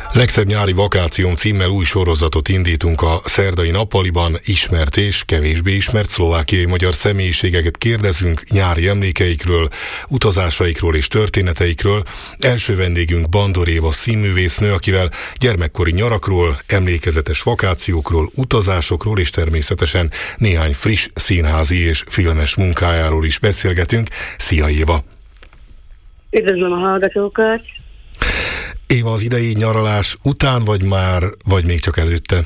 Legszebb nyári vakációm címmel új sorozatot indítunk a Szerdai Nappaliban. Ismert és kevésbé ismert szlovákiai magyar személyiségeket kérdezünk nyári emlékeikről, utazásaikról és történeteikről. Első vendégünk Bandor Éva színművésznő, akivel gyermekkori nyarakról, emlékezetes vakációkról, utazásokról és természetesen néhány friss színházi és filmes munkájáról is beszélgetünk. Szia Éva! Üdvözlöm a hallgatókat! Éva, az idei nyaralás után vagy még csak előtte?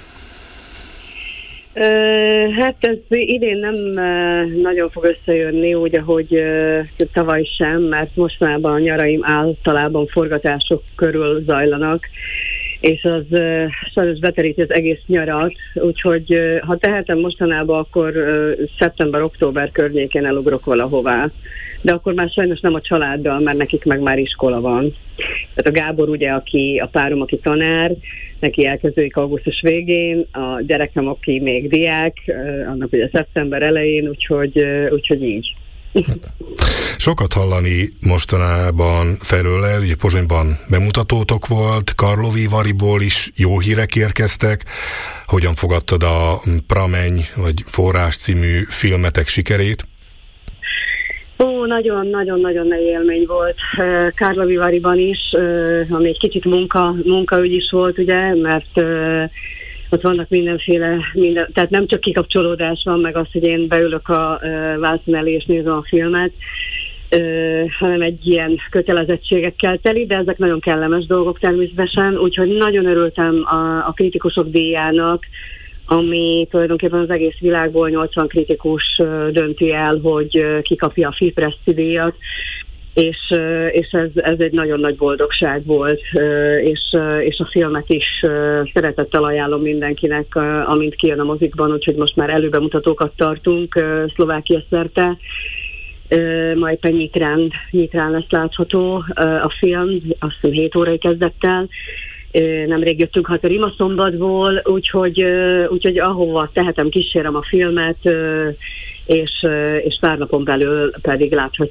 Hát ez idén nem nagyon fog összejönni, úgy, ahogy tavaly sem, mert mostanában a nyaraim általában forgatások körül zajlanak, és az sajnos beteríti az egész nyarat, úgyhogy ha tehetem mostanában, akkor szeptember-október környékén elugrok valahová. De akkor már sajnos nem a családdal, mert nekik meg már iskola van. Tehát a Gábor ugye, a párom, aki tanár, neki elkezdődik augusztus végén, a gyerekem, aki még diák, annak ugye szeptember elején, úgyhogy így. Sokat hallani mostanában felőle, ugye Pozsonyban bemutatótok volt, Karlovy Varyból is jó hírek érkeztek. Hogyan fogadtad a Pramegy vagy Forrás című filmetek sikerét? Nagyon-nagyon nagy élmény volt Karlovy Varyban is, ami egy kicsit munkaügy is volt, ugye, mert ott vannak tehát nem csak kikapcsolódás van, meg az, hogy én beülök a vászon elé és nézem a filmet, hanem egy ilyen kötelezettségekkel teli, de ezek nagyon kellemes dolgok természetesen, úgyhogy nagyon örültem a kritikusok díjának, ami tulajdonképpen az egész világból 80 kritikus dönti el, hogy kikapja a Filmpresszi díjat, és ez egy nagyon nagy boldogság volt, és a filmet is szeretettel ajánlom mindenkinek, amint kijön a mozikban, úgyhogy most már előbemutatókat tartunk Szlovákia szerte. Ma éppen Nyitrán lesz látható a film, azt hiszem 7 órai kezdett el. Nemrég jöttünk haza Rimaszombatból, úgyhogy ahova tehetem, kísérem a filmet, és pár napon belül pedig láthatjuk